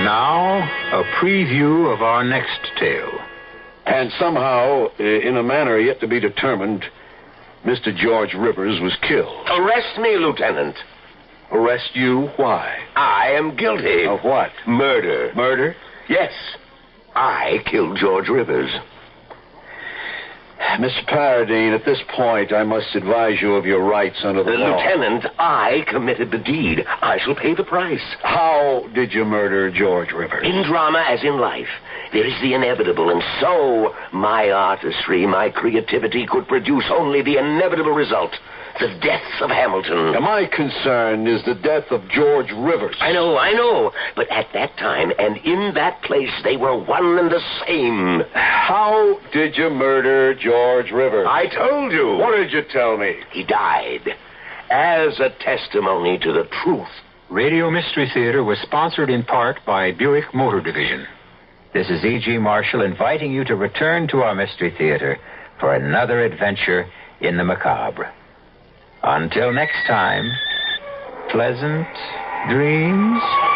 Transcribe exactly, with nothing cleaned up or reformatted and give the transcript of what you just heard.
now, a preview of our next tale. And somehow, in a manner yet to be determined, Mister George Rivers was killed. Arrest me, Lieutenant. Arrest you? Why? I am guilty. Of what? Murder. Murder? Yes. I killed George Rivers. Mister Paradine, at this point, I must advise you of your rights under the, the law. Lieutenant, I committed the deed. I shall pay the price. How did you murder George Rivers? In drama as in life, there is the inevitable, and so my artistry, my creativity could produce only the inevitable result. The death of Hamilton. Now, my concern is the death of George Rivers. I know, I know. But at that time and in that place, they were one and the same. How did you murder George Rivers? I told you. What did you tell me? He died as a testimony to the truth. Radio Mystery Theater was sponsored in part by Buick Motor Division. This is E G. Marshall inviting you to return to our Mystery Theater for another adventure in the macabre. Until next time, pleasant dreams.